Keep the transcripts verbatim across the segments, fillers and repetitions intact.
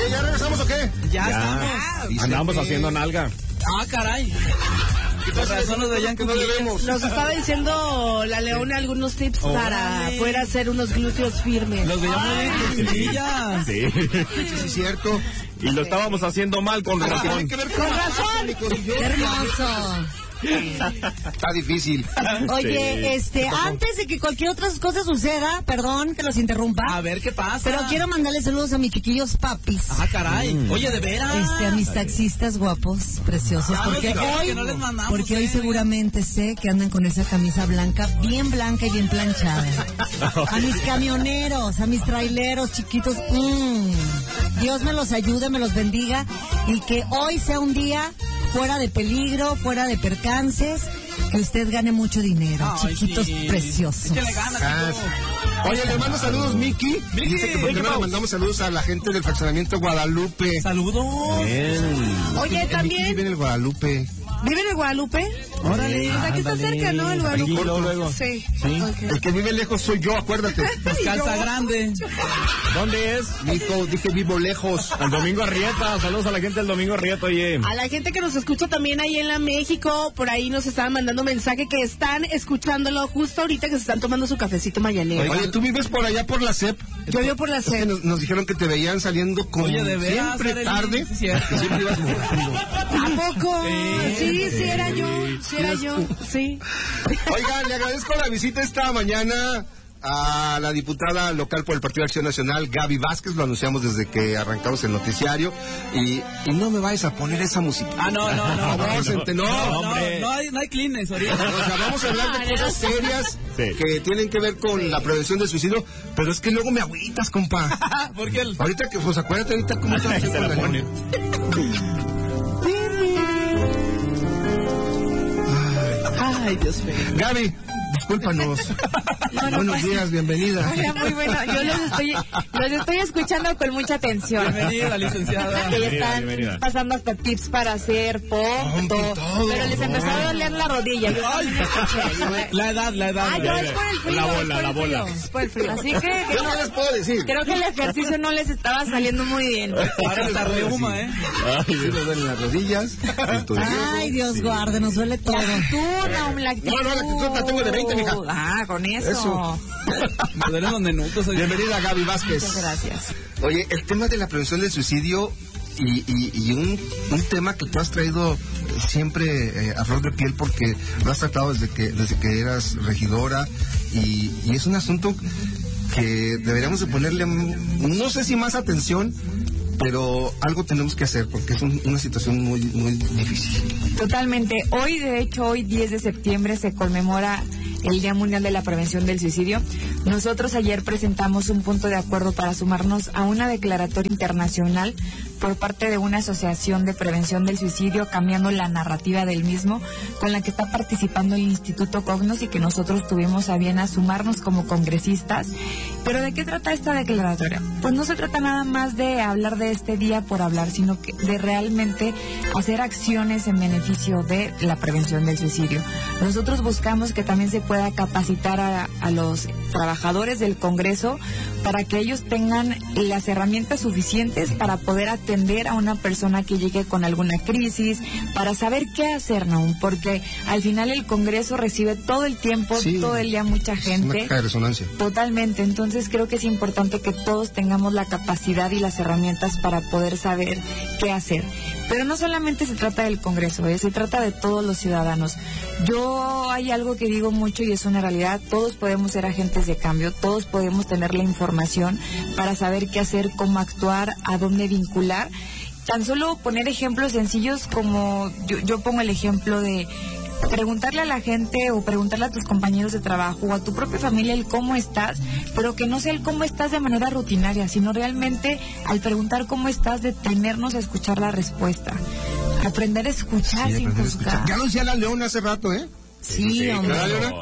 ¿Qué, ¿Ya regresamos o qué? Ya, ya estamos. Andamos haciendo nalga. Ah, caray. Por razón nos veían que no debemos. Nos estaba diciendo la Leona algunos tips oh, para dale. poder hacer unos glúteos firmes. Los veíamos en costillas. Sí. Sí, sí, cierto. Y lo estábamos haciendo mal con razón. Que ver con, con razón. Qué hermoso. Está difícil. Oye, sí. este, antes de que cualquier otra cosa suceda, perdón que los interrumpa. A ver qué pasa. Pero quiero mandarle saludos a mis chiquillos papis. Ah, caray. Mm. Oye, de veras. Este, a mis taxistas guapos, preciosos. Ah, porque no, hoy, no les mandamos, porque eh. hoy seguramente sé que andan con esa camisa blanca, bien blanca y bien planchada. A mis camioneros, a mis traileros chiquitos. Mmm. Dios me los ayude, me los bendiga y que hoy sea un día fuera de peligro, fuera de percances, que usted gane mucho dinero. Ay, chiquitos sí. preciosos. Gana, Oye, le mando saludos, Miki. Dice que por qué no le mandamos saludos a la gente del fraccionamiento Guadalupe. Saludos. Bien. Oye, el, también. Miki vive en el Guadalupe. ¿Vive en el Guadalupe? Órale. Pues aquí está cerca, ¿no? El Guadalupe. Luego, luego. Sí. ¿Sí? Okay. El que vive lejos soy yo, acuérdate. Pues Calza Grande. ¿Dónde es? Nico, dije vivo lejos. El Domingo Arrieta. Saludos a la gente del Domingo Arrieta, oye. A la gente que nos escucha también ahí en la México, por ahí nos estaban mandando mensaje que están escuchándolo justo ahorita que se están tomando su cafecito mañanero. Oye, ¿tú vives por allá por la C E P? Yo vivo por la C E P. Es que nos, nos dijeron que te veían saliendo con Oye, de veras, siempre tarde. Sí, que siempre ibas mojando. ¿A poco? Sí, sí, sí era yo. Sí era yo, sí. Oigan, le agradezco la visita esta mañana a la diputada local por el Partido de Acción Nacional, Gaby Vázquez. Lo anunciamos desde que arrancamos el noticiario. Y, y no me vayas a poner esa música. Ah, no, no, no. No, no, no, no, hombre. no, no hay, no hay clines ahorita. O sea, vamos a hablar de cosas serias sí. que tienen que ver con la prevención del suicidio. Pero es que luego me agüitas, compa. ¿Por qué? El... Ahorita que, pues acuérdate ahorita cómo está se la ponen. Ay, Dios mío. Gaby, discúlpanos. No, no, Buenos días, bienvenida. Hola, muy bueno. Yo los estoy, los estoy escuchando con mucha atención. Bienvenida, licenciada. Que están bienvenida. pasando hasta tips para hacer pop, todo, pero les empezó a doler la rodilla. Yo Ay, la edad, la edad. Ah, yo es por el frío. La bola, es la bola. Es por el frío. Así que, que yo no les puedo decir. Creo que el ejercicio no les estaba saliendo muy bien. Ahora está reuma, ¿eh? Sí, me duelen las rodillas. Ay, Dios guarde, nos duele todo. Tú, no, la actitud. No, no, la actitud la tengo de veinte, mija. Ah, con eso. Eso. Me duelen los menudos. Bienvenida, Gaby Vázquez. Muchas gracias. Oye, el tema de la prevención del suicidio y, y, y un, un tema que tú has traído siempre eh, a flor de piel porque lo has tratado desde que desde que eras regidora y, y es un asunto que deberíamos de ponerle, no sé si más atención, pero algo tenemos que hacer porque es un, una situación muy muy difícil. Totalmente. Hoy, de hecho, hoy diez de septiembre se conmemora el Día Mundial de la Prevención del Suicidio. Nosotros ayer presentamos un punto de acuerdo para sumarnos a una declaratoria internacional por parte de una asociación de prevención del suicidio, cambiando la narrativa del mismo, con la que está participando el Instituto Cognos y que nosotros tuvimos a bien a sumarnos como congresistas. ¿Pero de qué trata esta declaratoria? Pues no se trata nada más de hablar de este día por hablar, sino que de realmente hacer acciones en beneficio de la prevención del suicidio. Nosotros buscamos que también se pueda capacitar a, a los trabajadores del Congreso para que ellos tengan las herramientas suficientes para poder atender a una persona que llegue con alguna crisis, para saber qué hacer, ¿no? Porque al final el Congreso recibe todo el tiempo, sí, todo el día mucha gente. Es una caja de resonancia. Totalmente. Entonces creo que es importante que todos tengamos la capacidad y las herramientas para poder saber qué hacer. Pero no solamente se trata del Congreso, ¿eh? Se trata de todos los ciudadanos. Yo hay algo que digo mucho y es una realidad, todos podemos ser agentes de cambio, todos podemos tener la información para saber qué hacer, cómo actuar, a dónde vincular. Tan solo poner ejemplos sencillos como yo, yo pongo el ejemplo de preguntarle a la gente o preguntarle a tus compañeros de trabajo o a tu propia familia el cómo estás, pero que no sea el cómo estás de manera rutinaria, sino realmente al preguntar cómo estás, detenernos a escuchar la respuesta. Aprender a escuchar sí, sin juzgar. juzgar. Ya lo decía la Leona hace rato, ¿eh? Sí, sí hombre. claro. Leona?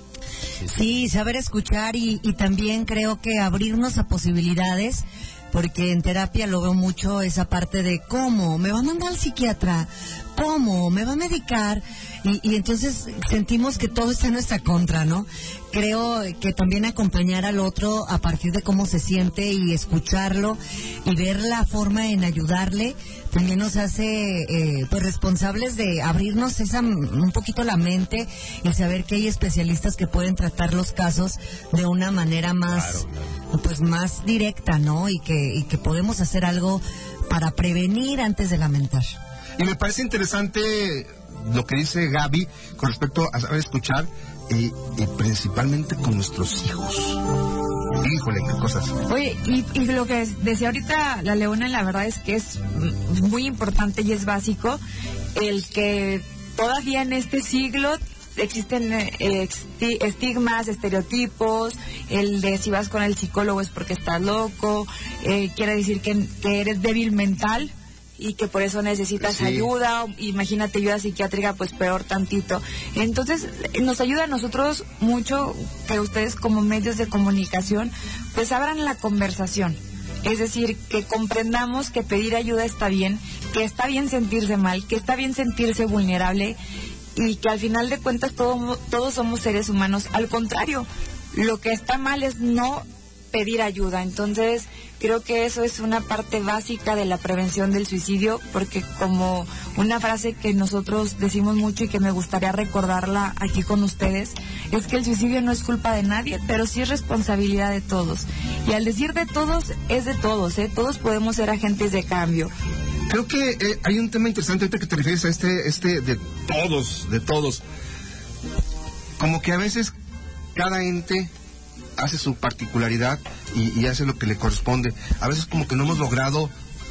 Sí, sí. sí, saber escuchar y, y también creo que abrirnos a posibilidades, porque en terapia lo veo mucho esa parte de cómo, me van a mandar al psiquiatra, ¿cómo? ¿Me va a medicar? Y, y entonces sentimos que todo está en nuestra contra, ¿no? Creo que también acompañar al otro a partir de cómo se siente y escucharlo y ver la forma en ayudarle también nos hace eh, pues responsables de abrirnos esa un poquito la mente y saber que hay especialistas que pueden tratar los casos de una manera más claro, claro. pues más directa, ¿no? Y que y que podemos hacer algo para prevenir antes de lamentar. Y me parece interesante lo que dice Gaby con respecto a saber escuchar y, y principalmente con nuestros hijos. Híjole, qué cosas. Oye, y, y lo que decía ahorita la Leona, la verdad es que es muy importante y es básico el que todavía en este siglo existen eh, estigmas, estereotipos, el de si vas con el psicólogo es porque estás loco, eh, quiere decir que, que eres débil mental y que por eso necesitas sí. ayuda, imagínate ayuda psiquiátrica, pues peor tantito. Entonces, nos ayuda a nosotros mucho que ustedes como medios de comunicación, pues abran la conversación. Es decir, que comprendamos que pedir ayuda está bien, que está bien sentirse mal, que está bien sentirse vulnerable y que al final de cuentas todo, todos somos seres humanos. Al contrario, lo que está mal es no pedir ayuda. Entonces, creo que eso es una parte básica de la prevención del suicidio, porque como una frase que nosotros decimos mucho y que me gustaría recordarla aquí con ustedes, es que el suicidio no es culpa de nadie, pero sí es responsabilidad de todos. Y al decir de todos, es de todos, ¿eh? Todos podemos ser agentes de cambio. Creo que eh, hay un tema interesante ahorita que te refieres a este, este de todos, de todos. Como que a veces cada ente hace su particularidad y, y hace lo que le corresponde. A veces como que no hemos logrado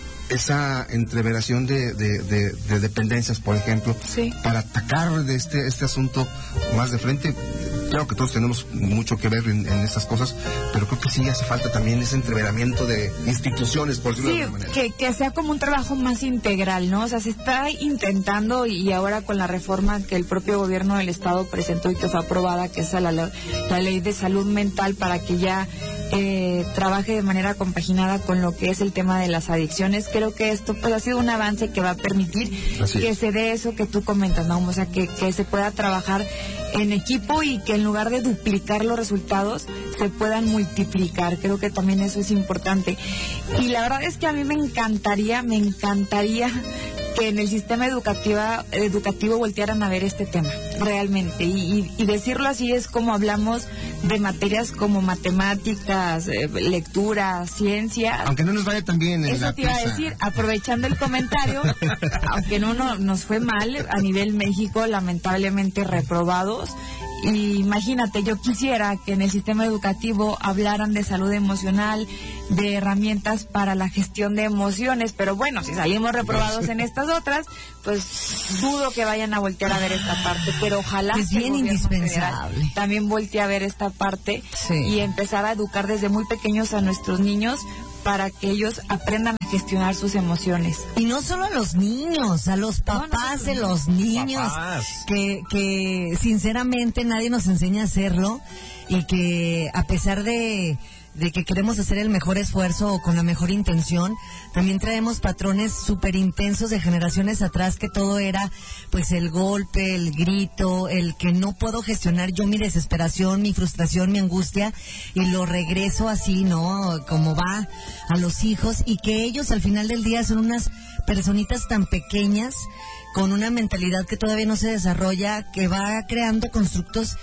esa entreveración de, de, de, de dependencias, por ejemplo, sí. para atacar de este, este asunto más de frente. Claro que todos tenemos mucho que ver en, en estas cosas, pero creo que sí hace falta también ese entreveramiento de instituciones, por decirlo sí, de alguna manera. Que, que sea como un trabajo más integral, ¿no? O sea, se está intentando, y ahora con la reforma que el propio gobierno del Estado presentó y que fue aprobada, que es la, la ley de salud mental, para que ya eh, trabaje de manera compaginada con lo que es el tema de las adicciones. Creo que esto pues ha sido un avance que va a permitir Así que es. se dé eso que tú comentas, ¿no? O sea, que, que se pueda trabajar en equipo y que en lugar de duplicar los resultados se puedan multiplicar. Creo que también eso es importante. Y la verdad es que a mí me encantaría, me encantaría que en el sistema educativa, educativo voltearan a ver este tema, realmente. Y, y, y decirlo así es como hablamos de materias como matemáticas, eh, lectura, ciencia. Aunque no nos vaya tan bien en Eso la te iba a decir, aprovechando el comentario, aunque no, no nos fue mal, a nivel México, lamentablemente reprobados. Y imagínate, yo quisiera que en el sistema educativo hablaran de salud emocional, de herramientas para la gestión de emociones, pero bueno, si salimos reprobados en estas otras, pues dudo que vayan a voltear a ver esta parte, pero ojalá es bien indispensable también voltee a ver esta parte sí. y empezar a educar desde muy pequeños a nuestros niños para que ellos aprendan a gestionar sus emociones. Y no solo a los niños, a los papás no, no, de los niños, papás. que que sinceramente nadie nos enseña a hacerlo y que a pesar de de que queremos hacer el mejor esfuerzo o con la mejor intención, también traemos patrones súper intensos de generaciones atrás, que todo era pues el golpe, el grito, el que no puedo gestionar yo mi desesperación, mi frustración, mi angustia, y lo regreso así, ¿no? Como va a los hijos, y que ellos al final del día son unas personitas tan pequeñas, con una mentalidad que todavía no se desarrolla, que va creando constructos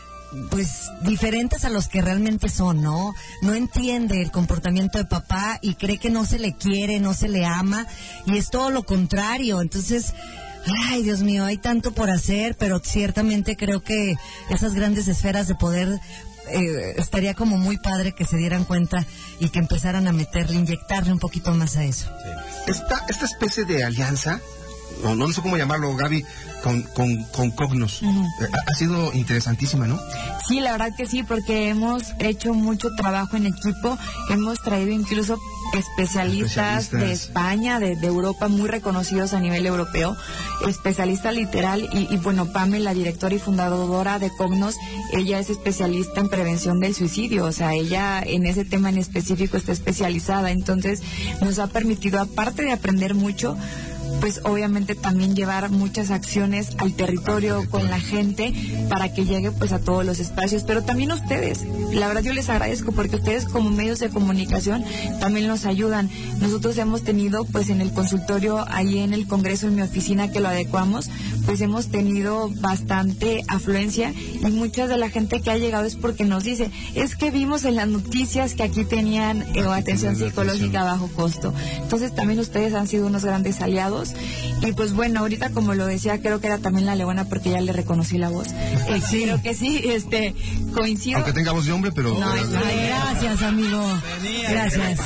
pues diferentes a los que realmente son, ¿no? No entiende el comportamiento de papá y cree que no se le quiere, no se le ama, y es todo lo contrario. Entonces, ay, Dios mío, hay tanto por hacer, pero ciertamente creo que esas grandes esferas de poder eh, estaría como muy padre que se dieran cuenta y que empezaran a meterle, inyectarle un poquito más a eso. Sí. Esta, esta especie de alianza, o no sé cómo llamarlo, Gaby, con, con, con Cognos, uh-huh. ha, ha sido interesantísima, ¿no? Sí, la verdad que sí, porque hemos hecho mucho trabajo en equipo, hemos traído incluso especialistas, especialistas. de España, de, de Europa, muy reconocidos a nivel europeo, especialistas literal, y, y bueno, Pamela, la directora y fundadora de Cognos, ella es especialista en prevención del suicidio, o sea, ella en ese tema en específico está especializada, entonces nos ha permitido, aparte de aprender mucho, pues obviamente también llevar muchas acciones al territorio con la gente para que llegue pues a todos los espacios, pero también ustedes, la verdad yo les agradezco porque ustedes como medios de comunicación también nos ayudan. Nosotros hemos tenido pues en el consultorio ahí en el Congreso, en mi oficina que lo adecuamos, pues hemos tenido bastante afluencia y mucha de la gente que ha llegado es porque nos dice, es que vimos en las noticias que aquí tenían eh, atención psicológica a bajo costo. Entonces también ustedes han sido unos grandes aliados y pues bueno, ahorita como lo decía, creo que era también la Leona porque ya le reconocí la voz. Eh, sí. Creo que sí, este, coincido. Aunque tengamos de hombre, pero... No, ay, gracias, amigo. Gracias.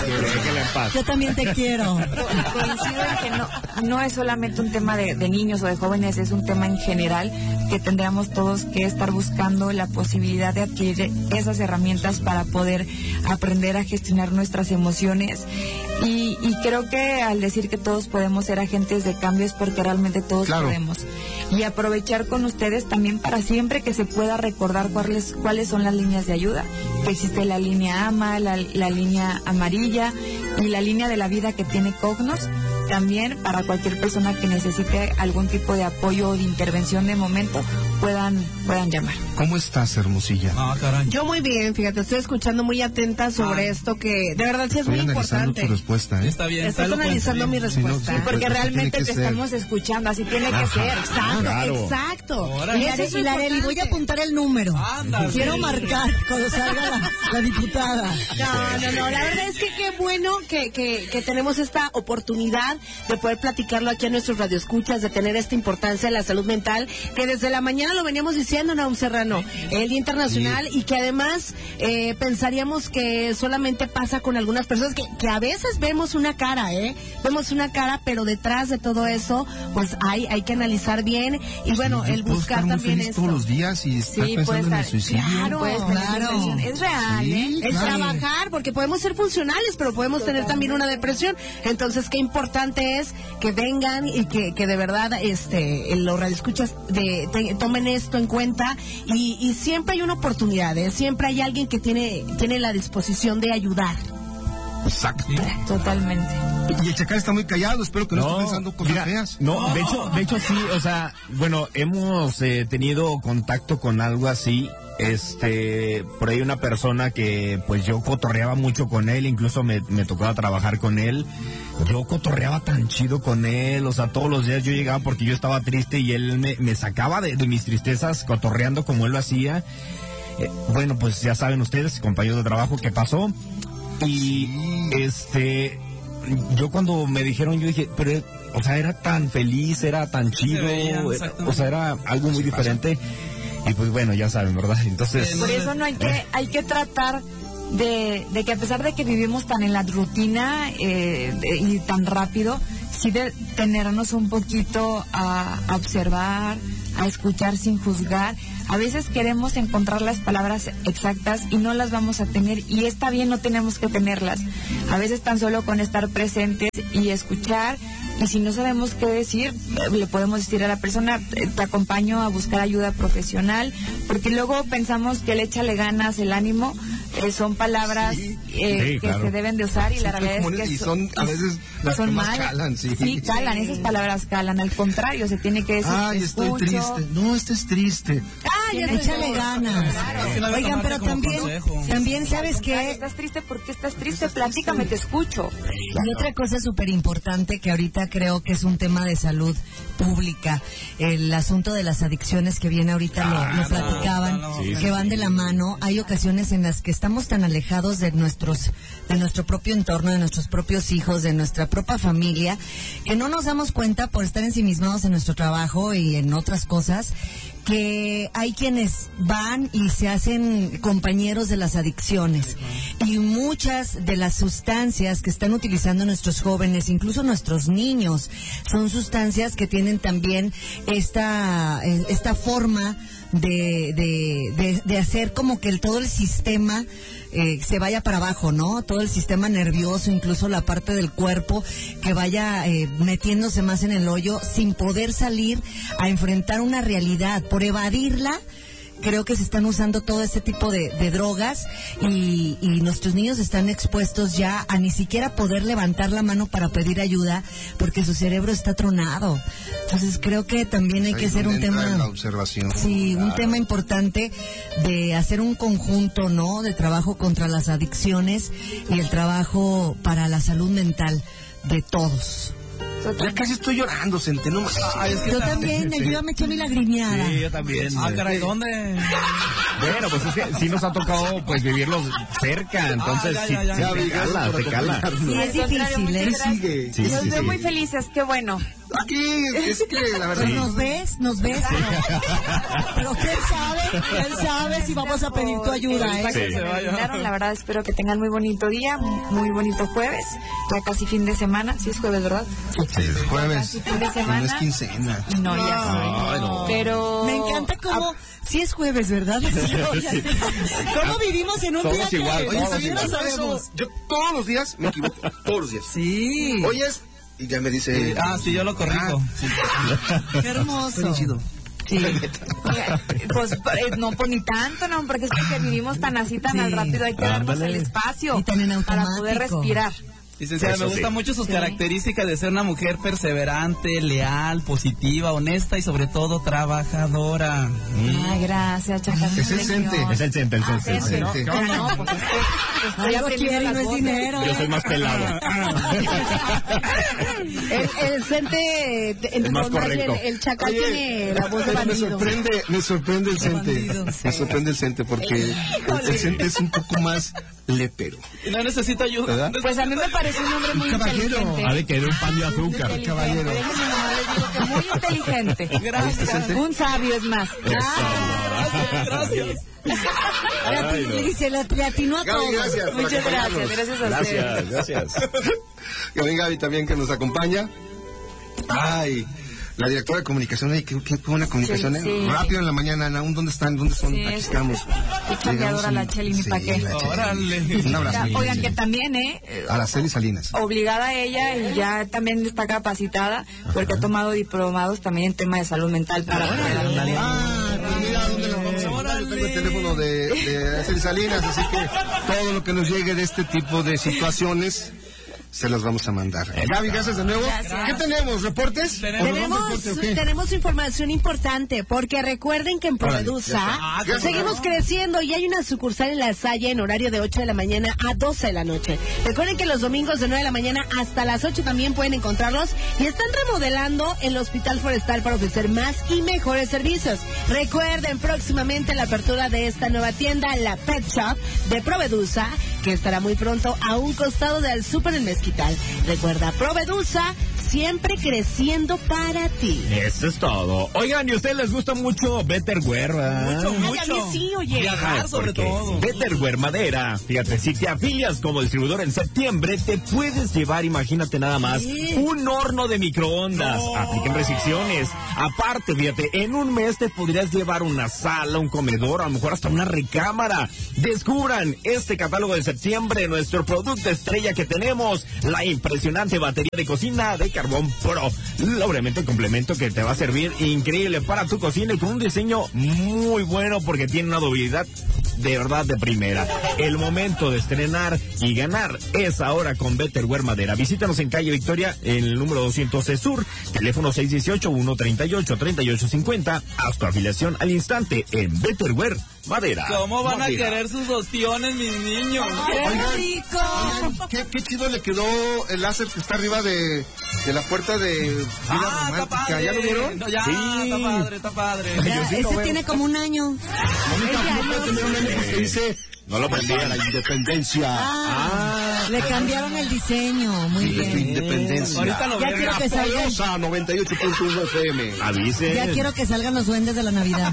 Yo también te quiero. Coincido en que no, no es solamente un tema de, de niños o de jóvenes, es un tema en general que tendríamos todos que estar buscando la posibilidad de adquirir esas herramientas para poder aprender a gestionar nuestras emociones. Y, y creo que al decir que todos podemos ser agentes de cambio es porque realmente todos claro. podemos. Y aprovechar con ustedes también para siempre que se pueda recordar cuáles cuáles son las líneas de ayuda. Que existe la línea AMA, la, la línea amarilla y la línea de la vida que tiene Cognos. También para cualquier persona que necesite algún tipo de apoyo o de intervención de momento, puedan puedan llamar. ¿Cómo estás, hermosilla? Ah, caray. Yo muy bien, fíjate, estoy escuchando muy atenta sobre ah. esto que de verdad sí es estoy muy importante. Tu respuesta, ¿eh? Está bien. Estoy analizando mi respuesta. Sí, no, sí, porque pues, realmente te ser. estamos escuchando, así tiene Ajá. que ser. Exacto, Claro. exacto. Y, Are, y Lareli, voy a apuntar el número. Anda, Quiero sí. marcar cuando salga la, la diputada. No, no, no, la verdad es que qué bueno que, que, que tenemos esta oportunidad de poder platicarlo aquí a nuestros radioescuchas, de tener esta importancia de la salud mental, que desde la mañana lo veníamos diciendo, Naum Serrano, el Día Internacional, sí. y que además eh, pensaríamos que solamente pasa con algunas personas, que, que a veces vemos una cara, ¿eh? Vemos una cara, pero detrás de todo eso, pues hay, hay que analizar bien, y bueno, sí, el buscar también esto. Todos los días y estar Sí, pensando en estar, el suicidio. Claro, claro. Es real, Sí, ¿eh? El claro. trabajar, porque podemos ser funcionales, pero podemos tener también una depresión. Entonces, qué importante es que vengan y que, que de verdad este los radioescuchas de, te, tomen esto en cuenta y, y siempre hay una oportunidad, ¿eh? Siempre hay alguien que tiene, tiene la disposición de ayudar. Exacto. Totalmente. Y el Chacal está muy callado, espero que no, no esté pensando cosas mira, feas. No, de hecho, de hecho sí, o sea, bueno, hemos eh, tenido contacto con algo así. Este, por ahí una persona que pues yo cotorreaba mucho con él, incluso me, me tocaba trabajar con él. Yo cotorreaba tan chido con él, o sea, todos los días yo llegaba porque yo estaba triste y él me, me sacaba de, de mis tristezas cotorreando como él lo hacía. Eh, bueno, pues ya saben ustedes, compañeros de trabajo, qué pasó. Y este, yo cuando me dijeron, yo dije, pero, o sea, era tan feliz, era tan chido, veía, era, o sea, era algo muy diferente. Y pues bueno, ya saben, ¿verdad? Entonces... Por eso no hay que, hay que tratar de, de que a pesar de que vivimos tan en la rutina eh, de, y tan rápido, sí de tenernos un poquito a, a observar, a escuchar sin juzgar. A veces queremos encontrar las palabras exactas y no las vamos a tener, y está bien, no tenemos que tenerlas. A veces tan solo con estar presentes y escuchar, y si no sabemos qué decir, le podemos decir a la persona, te acompaño a buscar ayuda profesional, porque luego pensamos que el échale ganas, el ánimo, eh, son palabras sí. Eh, Sí, que claro. se deben de usar, y Sí, la realidad comunes, es que y son a veces las son que más mal. calan, sí. Sí, calan, esas palabras calan, al contrario, se tiene que decir, Ay, te estoy escucho. triste. No, estés triste. Ay, échale ganas. Claro. Oigan, pero también, también sabes Ay, que ¿estás triste? ¿Por qué estás triste? Platícame, te escucho. y otra cosa súper importante que ahorita creo que es un tema de salud pública, el asunto de las adicciones que viene ahorita lo, lo platicaban, sí, que van de la mano. Hay ocasiones en las que estamos tan alejados de nuestros, de nuestro propio entorno, de nuestros propios hijos, de nuestra propia familia, que no nos damos cuenta por estar ensimismados en nuestro trabajo y en otras cosas, que hay quienes van y se hacen compañeros de las adicciones, y muchas de las sustancias que están utilizando nuestros jóvenes, incluso nuestros niños, son sustancias que tienen también esta esta forma de de, de, de hacer como que el, todo el sistema Eh, se vaya para abajo, ¿no? Todo el sistema nervioso, incluso la parte del cuerpo, que vaya eh, metiéndose más en el hoyo sin poder salir a enfrentar una realidad. Por evadirla, creo que se están usando todo este tipo de, de drogas y, y nuestros niños están expuestos ya a ni siquiera poder levantar la mano para pedir ayuda porque su cerebro está tronado. Entonces creo que también hay Ahí que hacer un entra tema, la observación. sí, Claro. un tema importante de hacer un conjunto, ¿no? De trabajo contra las adicciones y el trabajo para la salud mental de todos. Ya casi estoy llorando, Sente, no más. Ay, es que Yo está- también, ayúdame a echar mi lagrimeada. Sí, yo también. Ah, caray, ¿dónde? Bueno, pues es que sí nos ha tocado pues vivirlos cerca, entonces Ah, ya, sí, ya, ya. sí Ya, te gracias cala, por te cala. acompañarnos. Sí, es difícil, ¿eh? ¿Qué sigue? Sí, Nos sí, veo sí. muy felices, qué bueno. Aquí, es que la verdad. Pues nos ves, nos ves, pero, pero quién sabe, quién sabe si vamos a pedir tu ayuda, El ¿eh? espacio Sí. que me brindaron. La verdad, espero que tengan muy bonito día, muy bonito jueves, ya casi fin de semana, sí es jueves, ¿verdad? Sí, el jueves. Casi fin de No es semana. quincena. No, ya sé. no. Pero Me encanta cómo, si es jueves, ¿verdad? ¿Cómo vivimos en un Todos día que igual, Oye, todos está bien, no eso, sabemos? Yo todos los días me equivoco. Todos los días. Sí, Hoy es. Y ya me dice. Ah, sí, yo lo corrijo. qué hermoso. Está chido. Sí. Oiga, pues eh, no, pues ni tanto, no, porque es que vivimos tan así, tan Sí. al rápido, hay que darnos Ándale. el espacio Y tan en para automático. poder respirar. Licenciada, Eso me gustan sí. mucho sus Sí. características de ser una mujer perseverante, leal, positiva, honesta y sobre todo trabajadora. Ay, gracias, Chacal. Es el Cente. Es el Cente, el Ah, Cente. Cente, ¿no? Cente. Ah, no, pues es que estoy Algo aprendiendo quiere y las no es voces. dinero. Yo soy más pelado. El, el Cente, en Es más donde el, correcto. el Chacal Oye, tiene la voz de pero me bandido. sorprende, me sorprende el Cente. Bandido, Me sorprende el Cente porque el, el Cente es un poco más lepero. Y no necesita ayuda. ¿Verdad? Pues a mí me parece un hombre muy caballero. inteligente. Ha de querer un pan de azúcar. Inteligente, caballero. déjenme nomás les digo que muy inteligente. Gracias. Un sabio es más. Gracias, gracias. Ay, no. Le dice, le, le atinó a Gaby, todo. gracias. por Muchas gracias, acompañarnos. gracias a ustedes. Gracias, gracias. Gaby, Gaby también que nos acompaña. Ay, la directora de comunicación, ay, qué, qué buena comunicación, Sí, ¿eh? sí. Rápido en la mañana, Ana, ¿aún ¿dónde están? ¿Dónde son? Sí, Aquí es- estamos. qué chambeadora la Cheli, ni Sí, pa' qué. la Cheli. Órale. Un abrazo. Oigan, que también, ¿eh? Araceli Salinas. Obligada ella y ya también está capacitada porque ha tomado diplomados también en tema de salud mental para poder Ah, pues mira, ¿dónde nos vamos a mandar? Yo tengo el teléfono de, de Araceli Salinas, así que todo lo que nos llegue de este tipo de situaciones se las vamos a mandar. Gaby, gracias de nuevo. Gracias. ¿Qué tenemos? ¿Reportes? Tenemos- ¿O nos Tenemos, vamos a corte o qué? tenemos información importante, porque recuerden que en Órale, Provedusa ya está. seguimos creciendo y hay una sucursal en La Salle en horario de ocho de la mañana a doce de la noche. Recuerden que los domingos de nueve de la mañana hasta las ocho también pueden encontrarlos y están remodelando el Hospital Forestal para ofrecer más y mejores servicios. Recuerden próximamente la apertura de esta nueva tienda, la Pet Shop de Provedusa, que estará muy pronto a un costado del Súper El Mezquital. Recuerda, Provedusa, siempre creciendo para ti. Eso es todo. Oigan, ¿y a ustedes les gusta mucho Betterware, verdad? Mucho, Ay, a mucho. mí sí, oye. Viajar Ah, sobre porque todo. Betterware Madera. Fíjate, si te afilias como distribuidor en septiembre, te puedes llevar, imagínate nada más, un horno de microondas. Apliquen restricciones. Aparte, fíjate, en un mes te podrías llevar una sala, un comedor, a lo mejor hasta una recámara. Descubran este catálogo de septiembre, nuestro producto estrella que tenemos, la impresionante batería de cocina de Carbón Pro. Obviamente el complemento que te va a servir increíble para tu cocina y con un diseño muy bueno porque tiene una durabilidad de verdad de primera. El momento de estrenar y ganar es ahora con Betterware Madera. Visítanos en calle Victoria en el número doscientos C Sur, teléfono seis uno ocho, uno tres ocho, tres ocho cinco cero. Haz tu afiliación al instante en Betterware Madera. ¿Cómo van a Madera. querer sus ostiones, mis niños? Oigan, rico! oigan, qué, qué chido le quedó el láser que está arriba de, de la puerta de Vida Ah, está Romántica. padre. ¿Ya lo vieron? No, ya, Sí. está padre, está padre. Ya, ese tiene como un año. Mónica, no puede tener un año porque dice No lo prendí. la independencia. Ah, le cambiaron el diseño. Muy Sí, bien. independencia. Ahorita lo Ya veo. quiero que salgan, Poderosa noventa y ocho punto uno F M. Avisen. ya quiero que salgan los duendes de la Navidad.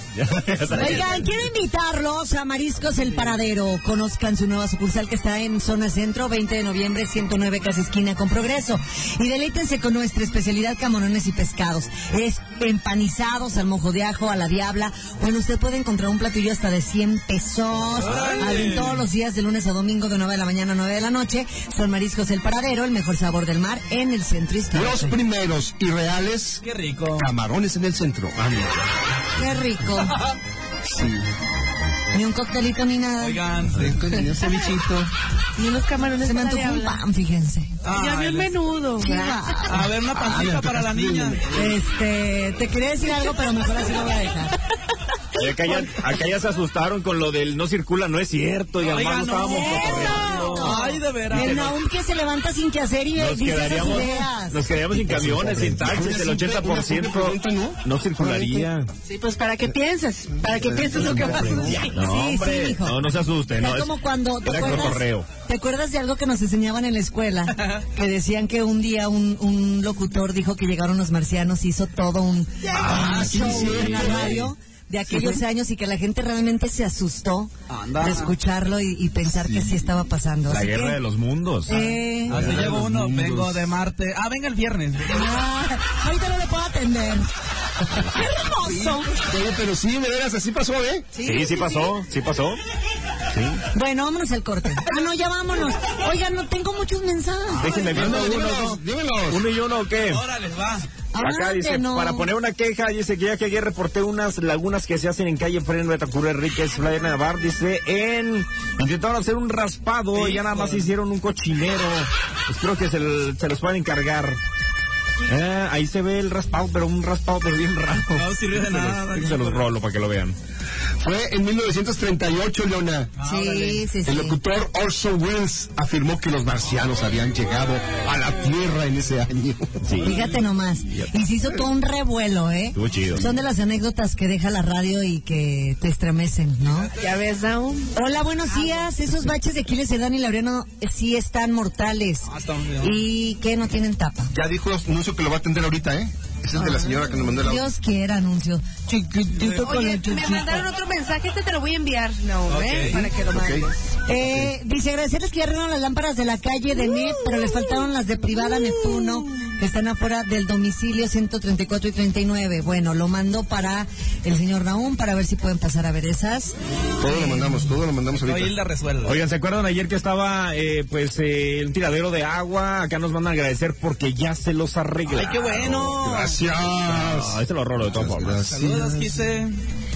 Oigan, quiero invitarlos a Mariscos El Paradero. Conozcan su nueva sucursal que está en Zona Centro, veinte de noviembre, ciento nueve, casi esquina con Progreso. Y deleítense con nuestra especialidad camarones y pescados. Es empanizados al mojo de ajo, a la diabla. Bueno, usted puede encontrar un platillo hasta de cien pesos. Abren todos los días de lunes a domingo de nueve de la mañana a nueve de la noche. Son Mariscos El Paradero, el mejor sabor del mar en el centro histórico. Los primeros y reales Qué rico. camarones en el centro. Ah, mira. Qué rico. Sí. Ni un coctelito ni nada. Oigan, Ni un cevichito. Y unos camarones Se me para antojó un diabla. pan, fíjense. Ya vi un menudo. a ver, una pancita para la niña. Este, te quería decir algo, pero mejor así lo voy a dejar. Y acá, ya, acá ya se asustaron con lo del no circula, no es cierto, y Oiga, además no no. estábamos cotorreando. Ay, de veras. El Naum que se levanta sin que hacer y Nos dice esas quedaríamos, ideas. nos quedaríamos sin camiones, sin taxis, el ochenta por ciento no circularía. Sí, pues para que pienses, para que pienses lo que vas a decir. No, Sí, sí, hombre, mijo. no, no se asuste, no, Es es, como cuando ¿te era acuerdas, cotorreo. ¿te acuerdas de algo que nos enseñaban en la escuela? Que decían que un día un, un locutor dijo que llegaron los marcianos, hizo todo un, Ah, un sí, show sí, en la sí. radio de aquellos años y que la gente realmente se asustó Anda. de escucharlo y, y pensar que sí estaba pasando. La Así guerra que, de los mundos. eh, Así Ah, llegó los uno, mundos. vengo de Marte. Ah, venga el viernes. ah, ahorita no le puedo atender. ¡Qué hermoso! Oye, pero sí, de veras, así pasó, ¿eh? Sí, sí pasó, sí pasó. Sí. Bueno, vámonos al corte. Ah, no, ya vámonos. Oigan, no tengo muchos mensajes. Déjenme viendo Dímelos, uno. dímelos. ¿Uno y uno o qué? Órale, va. Acá dice, Mándenos. para poner una queja, dice que ya que ayer reporté unas lagunas que se hacen en calle Freno de Tacuro Enríquez, Playa Navar, dice, en, intentaron hacer un raspado y ya nada más hicieron un cochinero. Espero que se, l- se los puedan encargar. Eh, ahí se ve el raspado, pero un raspado pero bien raro. No sirve de Se los- nada. Se los rolo para que lo vean. Fue en mil novecientos treinta y ocho, Leona. Sí, sí, sí. El locutor Orson Welles afirmó que los marcianos habían llegado a la Tierra en ese año. Sí. Fíjate nomás. Y se hizo todo un revuelo, ¿eh? Estuvo chido. Son de las anécdotas que deja la radio y que te estremecen, ¿no? Ya ves, Naum. Hola, buenos días. Esos baches de Aquiles Cerdán y Laureano eh, sí están mortales. Ah, estamos bien. Y que no tienen tapa. Ya dijo anuncio que lo va a atender ahorita, ¿eh? Ese es de la señora que nos mandó el audio. Dios quiera, anuncio. Chiquitito con Oye, la me chuchita. mandaron otro mensaje, este te lo voy a enviar, Naum, ¿eh? Ok. Para que lo mandes. Eh, dice, agradecerles que ya arreglaron las lámparas de la calle de N E P, pero les faltaron las de privada Neptuno, que están afuera del domicilio ciento treinta y cuatro y treinta y nueve. Bueno, lo mando para el señor Naum para ver si pueden pasar a ver esas. Todo lo mandamos, todo lo mandamos Hoy ahorita. la resuelvo. Oigan, ¿se acuerdan ayer que estaba, eh, pues, eh, un tiradero de agua? Acá nos mandan a agradecer porque ya se los arregla. Ay, qué bueno. Gracias. Ah, ahí se lo rolo de todas formas. Saludos, Quise.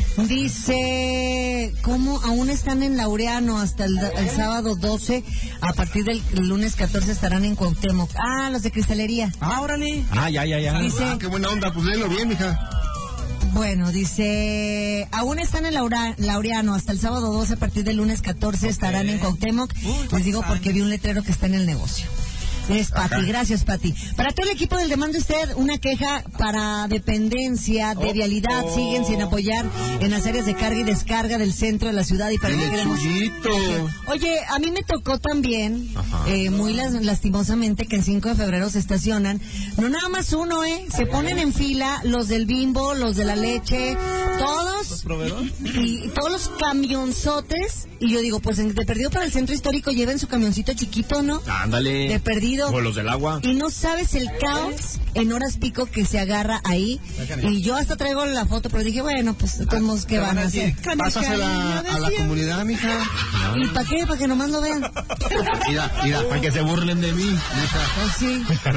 Dice, ¿cómo aún están en Laureano hasta el, el sábado doce? A partir del lunes catorce estarán en Cuauhtémoc. Ah, los de cristalería. Ah, órale. Ah, ya, ya, ya. Dice, Ah, qué buena onda, pues léelo bien, mija. bueno, dice, aún están en Laura- Laureano hasta el sábado doce, a partir del lunes catorce estarán en Cuauhtémoc. Les digo porque vi un letrero que está en el negocio. Es Pati, gracias Pati. Para todo el equipo del Demande Usted, una queja para dependencia de vialidad. Siguen sin apoyar en las áreas de carga y descarga del centro de la ciudad y para qué Dile, queremos... Chuyito. Oye, a mí me tocó también, eh, muy las- lastimosamente, que el cinco de febrero se estacionan. No nada más uno, ¿eh? Se ponen en fila los del Bimbo, los de la leche, todos. ¿Proveedor? Y todos los camionzotes. Y yo digo, pues en- de perdido para el centro histórico lleven su camioncito chiquito, ¿no? Ándale. De perdido. O los del agua. Y no sabes el caos en horas pico que se agarra ahí. Y yo hasta traigo la foto, pero dije, bueno, pues, ¿cómo es que Te van a hacer? Pásasela a la comunidad, mija. ¿Y para qué? Para que nomás lo vean. Mira, mira. Para que se burlen de mí. Pues sí.